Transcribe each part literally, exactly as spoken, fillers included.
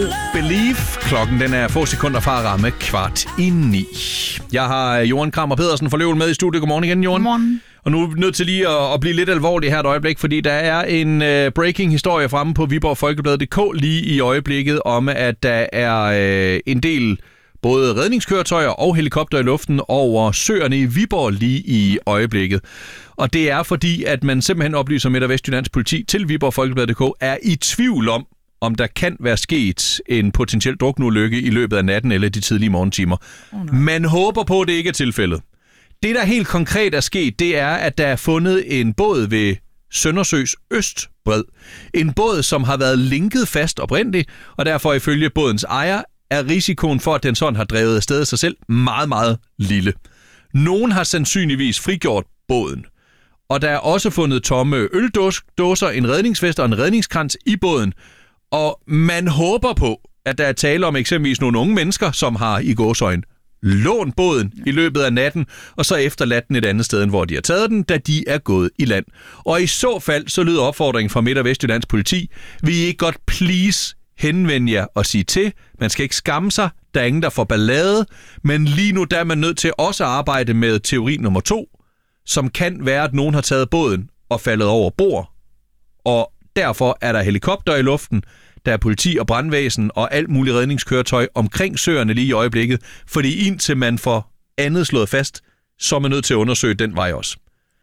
Believe. Klokken den er få sekunder fra at ramme kvart i ni. Jeg har Johan Krammer Pedersen fra Løven med i studiet. Godmorgen igen, Johan. Godmorgen. Og nu er vi nødt til lige at, at blive lidt alvorlig her et øjeblik, fordi der er en uh, breaking historie fremme på Viborg Folkeblad punktum d k lige i øjeblikket om, at der er uh, en del både redningskøretøjer og helikopter i luften over søerne i Viborg lige i øjeblikket. Og det er fordi, at man simpelthen oplyser Midt- og Vestjyllands politi til Viborg Folkeblad punktum d k er i tvivl om, om der kan være sket en potentiel drukneulykke i løbet af natten eller de tidlige morgentimer. Oh, man håber på, at det ikke er tilfældet. Det, der helt konkret er sket, det er, at der er fundet en båd ved Søndersøs Østbred. En båd, som har været linket fast oprindeligt, og derfor ifølge bådens ejer er risikoen for, at den sådan har drevet afsted sig selv meget, meget lille. Nogen har sandsynligvis frigjort båden. Og der er også fundet tomme øldåser, en redningsvest og en redningskrans i båden. Og man håber på, at der er tale om eksempelvis nogle unge mennesker, som har i gåseøjne lånt båden i løbet af natten, og så efterladt den et andet sted, end hvor de har taget den, da de er gået i land. Og i så fald, så lyder opfordringen fra Midt- og Vestjyllands politi, vil I ikke godt please henvende jer og sige til, man skal ikke skamme sig, der er ingen, der får ballade, men lige nu der er man nødt til også at arbejde med teori nummer to, som kan være, at nogen har taget båden og faldet over bord, og derfor er der helikopter i luften, der er politi og brandvæsen og alt muligt redningskøretøj omkring søerne lige i øjeblikket, fordi indtil man får andet slået fast, så er man nødt til at undersøge den vej også.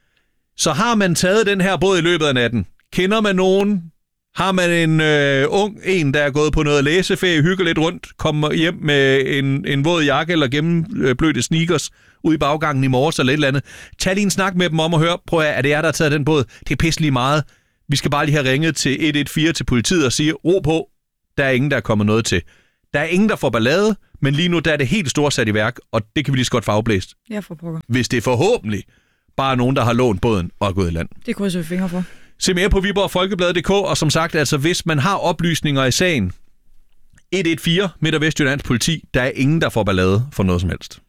Så har man taget den her båd i løbet af natten, kender man nogen, har man en øh, ung en, der er gået på noget læseferie, hygger lidt rundt, kommer hjem med en, en våd jakke eller gennemblødte sneakers ude i baggangen i morges eller et eller andet, tag lige en snak med dem om at høre, prøv at, er det jer, der har taget den båd? Det er pisselig meget. Vi skal bare lige have ringet til et et fire til politiet og sige, ro på, der er ingen, der er kommet noget til. Der er ingen, der får ballade, men lige nu der er det helt stort sat i værk, og det kan vi lige så godt få afblæst. Ja, for pokker. Hvis det er forhåbentlig bare nogen, der har lånt båden og er gået i land. Det krydser vi fingre for. Se mere på Viborg Folkeblad punktum d k, og som sagt, altså hvis man har oplysninger i sagen, et et fire Midt- og Vestjyllands politi, der er ingen, der får ballade for noget som helst.